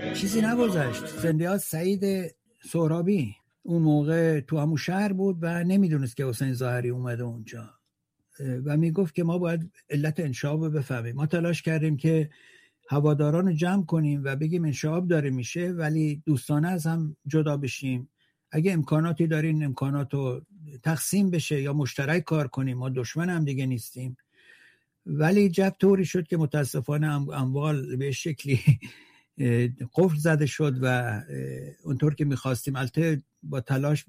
چیزی نگذشت. زندیات سعید سهرابی اون موقع تو همون شهر بود و نمیدونست که حسین ظاهری اومده اونجا و میگفت که ما باید علت انشعاب رو بفهمیم. ما تلاش کردیم که هواداران رو جمع کنیم و بگیم انشعاب داره میشه ولی دوستانه از هم جدا بشیم. اگه امکاناتی دارین امکانات رو تقسیم بشه یا مشترک کار کنیم، ما دشمن هم دیگه نیستیم. ولی جب طوری شد که متاسفانه اموال به شکلی قفل زده شد و اونطور که میخواستیم، البته با تلاش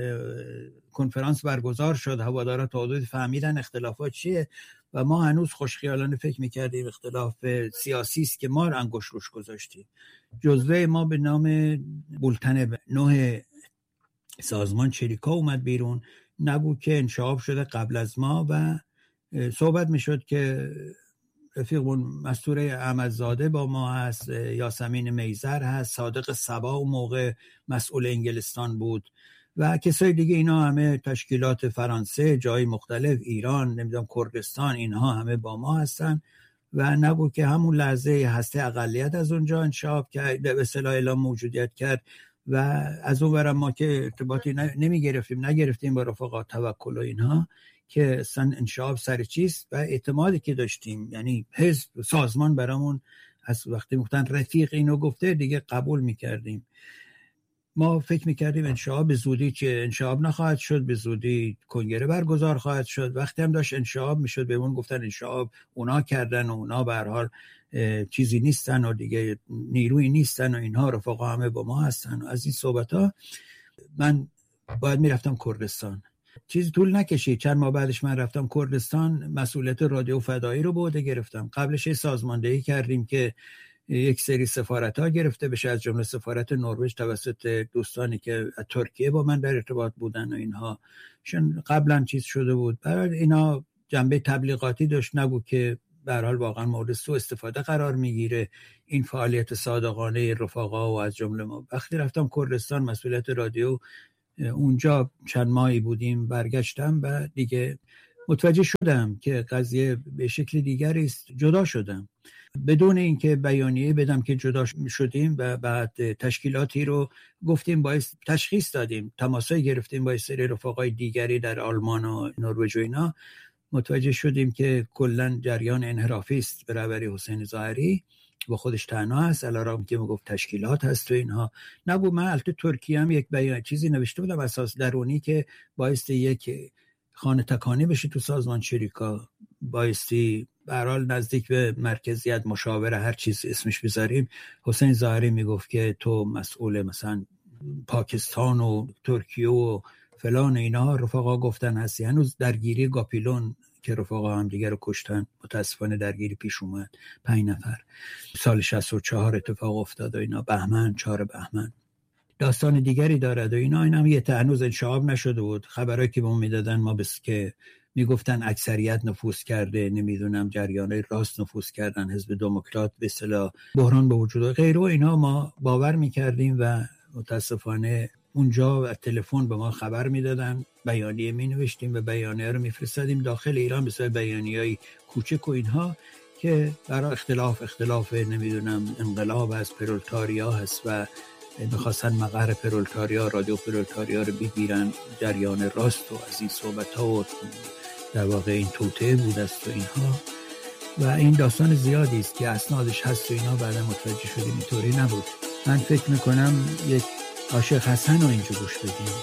کنفرانس برگزار شد، هوادارا تا حدودی فهمیدن اختلافات چیه و ما هنوز خوشخیالانه فکر میکردیم اختلاف سیاسی است که ما رو انگوش روش گذاشتیم. جزوه ما به نام بولتن 9 سازمان چریکا اومد بیرون، نگو که انشعاب شده قبل از ما و صحبت میشد که رفیقمون مستوره احمدزاده با ما هست، یاسمین میزر هست، صادق صبا اون موقع مسئول انگلستان بود و کسای دیگه. اینا همه تشکیلات فرانسه، جای مختلف، ایران، نمیدونم کردستان، اینها همه با ما هستن و نگو که همون لحظه هسته اقلیت از اونجا انشعاب کرد، به اصطلاح اعلام موجودیت کرد و از اون ورم ما که ارتباطی نگرفتیم با رفقا توکل و اینها که اصلا انشعاب سر چیست و اعتمادی که داشتیم، یعنی حزب سازمان برامون از وقتی گفتن رفیق اینو گفته دیگه قبول میکردیم. ما فکر میکردیم انشعاب به زودی که انشعاب نخواهد شد، به زودی کنگره برگزار خواهد شد. وقتی هم داشت انشعاب میشد بهمون گفتن انشعاب اونا کردن و اونا به هر حال چیزی نیستن و دیگه نیروی نیستن و اینها رفقا همه با ما هستن و از این صحبت ها. من باید میرفتم کردستان. چیزی طول نکشید، چند ماه بعدش من رفتم کردستان، مسئولیت رادیو فدایی رو به عهده گرفتم. قبلش سازماندهی کردیم که یک سری سفارت‌ها گرفته بشه، از جمله سفارت نروژ توسط دوستانی که از ترکیه با من در ارتباط بودن و اینها، چون قبلا چیز شده بود. برای اینا جنبه تبلیغاتی داشت، نگو که به هر حال واقعا مورد سوء استفاده قرار میگیره این فعالیت صادقانه رفقا و از جمله ما. وقتی رفتم کردستان مسئولیت رادیو، اونجا چند ماهی بودیم، برگشتم و دیگه متوجه شدم که قضیه به شکل دیگری است. جدا شدم بدون اینکه بیانیه بدم که جدا شدیم و بعد تشکیلاتی رو گفتیم، باعث تشخیص دادیم، تماسای گرفتیم با سری رفقای دیگری در آلمان و نروژ و اینا. متوجه شدیم که کلا جریان انحرافی است به رهبری حسین ظاهری با خودش تنها هست، علیرغم که میگفت تشکیلات هست و اینها. نگو من البته ترکیه هم یک بیان چیزی نوشته بودم اساس درونی که بایستی یک خانه تکانی بشه تو سازمان چریکا، بایستی به هر حال نزدیک به مرکزیت، مشاوره، هر چیز اسمش بذاریم. حسین ظاهری میگفت که تو مسئول مثلا پاکستان و ترکیه و فلان اینا، رفقا گفتن هستی. هنوز درگیری گاپیلون که رفقا هم دیگر رو کشتن، متاسفانه درگیری پیش اومد، 5 نفر سال 64 اتفاق افتاد و اینا، بهمن 4 بهمن. داستان دیگری دارد و اینا. این هم یه هنوز انشعاب نشده بود. خبرایی که ما میدادن ما بس که میگفتن اکثریت نفوذ کرده، نمیدونم جریانای راست نفوذ کردن، حزب دموکرات به اصطلاح بحران به وجود و غیره و اینا، ما باور میکردیم و متاسفانه اونجا و تلفن به ما خبر میدادن، بیانیه می نوشتیم و بیانیه رو میفرستادیم داخل ایران به صورت بیانیه‌ای کوچک و اینها که برای اختلاف نمیدونم انقلاب از پرولتاریا هست و میخواستن مقر پرولتاریا، رادیو پرولتاریا رو بگیرن، جریان راست و از این صحبت ها و در واقع این توطئه بود است و اینها. و این داستان زیادی است که اسنادش هست و اینا. بعدا متوجه شدیم اینطوری نبود. من فکر میکنم یک عاشق حسن رو اینجا گوش بدیم.